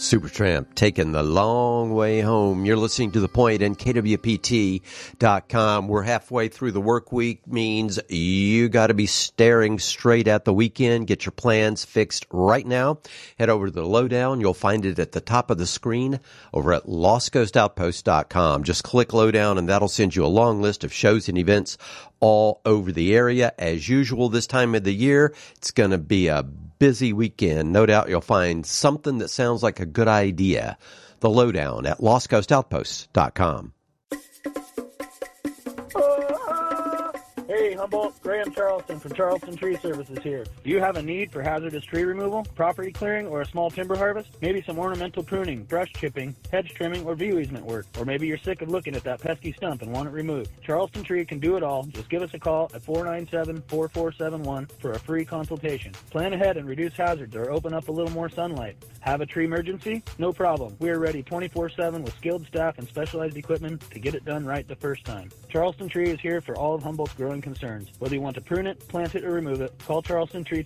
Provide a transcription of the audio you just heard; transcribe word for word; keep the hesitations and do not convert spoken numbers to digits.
Supertramp taking the long way home. You're listening to The Point and K W P T dot com. We're halfway through the work week, means you got to be staring straight at the weekend. Get your plans fixed right now. Head over to the Lowdown. You'll find it at the top of the screen over at Lost Coast Outpost dot com. Just click Lowdown and that'll send you a long list of shows and events all over the area. As usual, this time of the year, it's going to be a busy weekend. No doubt you'll find something that sounds like a good idea. The Lowdown at Lost Coast Outpost dot com. Hey, Humboldt, Graham Charleston from Charleston Tree Services here. Do you have a need for hazardous tree removal, property clearing, or a small timber harvest? Maybe some ornamental pruning, brush chipping, hedge trimming, or view easement work. Or maybe you're sick of looking at that pesky stump and want it removed. Charleston Tree can do it all. Just give us a call at four nine seven, four four seven one for a free consultation. Plan ahead and reduce hazards or open up a little more sunlight. Have a tree emergency? No problem. We are ready twenty-four seven with skilled staff and specialized equipment to get it done right the first time. Charleston Tree is here for all of Humboldt's growing concerns. Whether you want to prune it, plant it, or remove it, call Charleston Tree